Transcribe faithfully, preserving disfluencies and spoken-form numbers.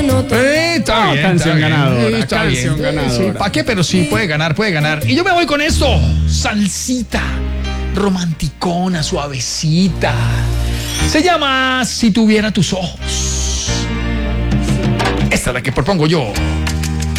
Eh, está No, bien, canción está bien, ganadora, está canción bien. ganadora. Sí, ¿para qué? Pero sí, puede ganar, puede ganar. Y yo me voy con esto. Salsita, romanticona, suavecita. Se llama Si tuviera tus ojos. Esta es la que propongo yo.